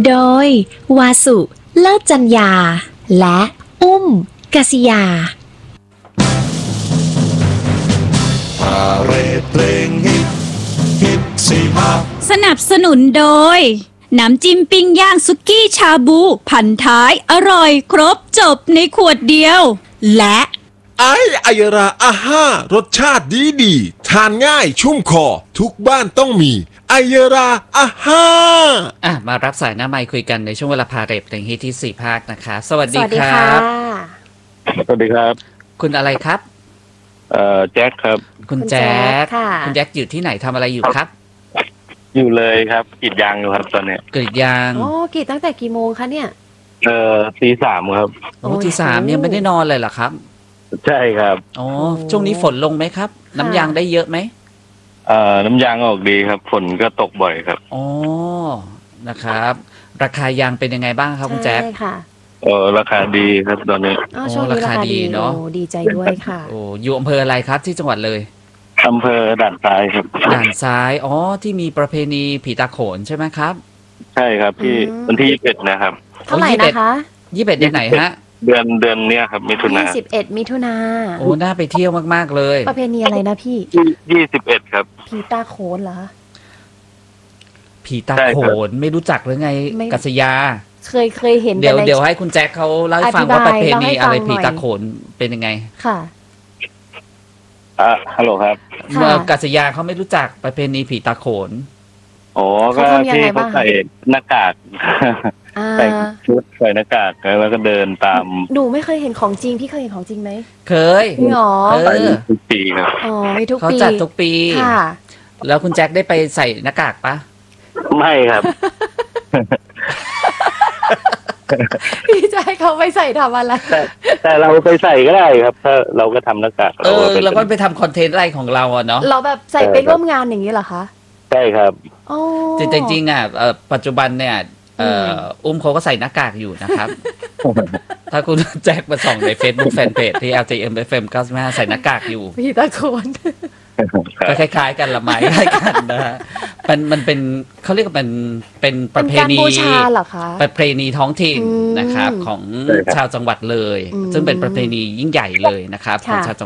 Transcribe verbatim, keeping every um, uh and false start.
โดยวาสุเลิศจัญญาและอุ้มกษิยาพาเรดเพลงฮิตฮิตสี่ภาคสนับสนุนโดยน้ำจิ้มปิ้งย่างสุกี้ชาบูพันท้ายอร่อยครบจบในขวดเดียวและไอไอยราอาห้ารสชาติดีดีทานง่ายชุ่มคอทุกบ้านต้องมีไอยราอาห้าอ่ะมารับสายหน้าไมค์คุยกันในช่วงเวลาพาเรดเพลงฮิตที่สี่ภาคนะคะสวัสดีสวัสดีคค่ะรับสวัสดีครับคุณอะไรครับเอ่อแจ็คครับคุณคุณแจ๊แจ๊คคค่ะคุณแจ็คอยู่ที่ไหนทำอะไรอยู่ครับอยู่เลยครับกรีดยางอยู่ครับตอนเนี้ยกรีดยางโอ้กรีดตั้งแต่กี่โมงคะเนี่ยเอ่อตีสามครับโอ้ที่สามยังไม่ได้นอนเลยเหรอครับใช่ครับอ๋อช่วงนี้ฝนลงไหมครับ น้ำยางได้เยอะไหมเอ่อน้ำยางออกดีครับฝนก็ตกบ่อยครับอ๋อนะครับ ราคายางเป็นยังไงบ้างครับคุณแจ๊คใช่ค่ะเออราคาดีครับตอนนี้อ๋อช่วงนี้ราราคาคาดีดีเนอะโอ้ดีใจด้วยค่ะโอ้อยู่อำเภออะไรครับที่จังหวัดเลยอำเภอด่านซ้ายครับด่านซ้ายอ๋อที่มีประเพณีผีตาโขนใช่ไหมครับใช่ครับที่อืมวันที่ยี่สิบเอ็ดนะครับเท่าไหร่นะคะยี่สิบเอ็ดเดือนไหนฮะเดือนเดือนเนี้ยครับมิถุนายี่สิบเอ็ดมิถุนาโอ้น่าไปเที่ยวมากๆเลยประเพณีอะไรนะพี่ยี่สิบเอ็ดครับผีตาโขนเหรอผีตาใช่โขครับนไม่รู้จักหรือไงไม่กัสยาเคยเคยเห็นเดี๋ยวแต่ในเดี๋ยวให้คุณแจ็คเขาเล่าให้ฟังอธิบายว่าประเพณีเล่าให้อะไรฟังผีหน่อยตาโขนเป็นยังไงค่ะอ่ะฮัลโหลครับค่ะเมื่อกัสยาเขาไม่รู้จักประเพณีผีตาโขนอ๋อก็เขาทำยังที่ไงเขาบ้างใส่หน้ากากอ่าใส่ชุดใส่หน้ากากแล้วก็เดินตามหนูไม่เคยเห็นของจริงพี่เคยเห็นของจริงไหมเคยจริงเหรอเอไปอทุกปีครับอ๋อมีทุกเขาปีจัดทุกปีค่ะแล้วคุณแจ็คได้ไปใส่หน้ากากปะไม่ครับพี่จะให้เขาไปใส่ทำอะไรแต่แต่เราไปใส่ก็ได้ครับ ถ้าเราก็ทำหน้ากากเออไปแล้วก็ไปทำคอนเทนต์อะไรของเราอะเนาะเราแบบใส่ไปร่วมงานอย่างนี้เหรอคะใช่ครับอ๋อจริงจริงๆอ่ะเอ่อปัจจุบันเนี่ยเอ่ออมอุ้มเขาก็ใส่หน้ากากอยู่นะครับ ถ้าคุณแจ็คมาส่องใน Facebook Fanpage ที่ แอล ที เอ็ม เอฟ เอ็ม เก้าสิบห้าใส่หน้ากากอยู่พี่ตะโกนก็คล้ายๆกันละไม้คล้ายกันนะฮะมันมันเป็นเขาเรียกว่าเป็นเป็นปเป็ระนเพการณีบูชาเหรอคะประเพณีท้องถิ่นอืมนะครับ ของใช่ครับชาวจังหวัดเลยอืมซึ่งเป็นประเพณียิ่งใหญ่เลยนะครับของค่ะชาวจัง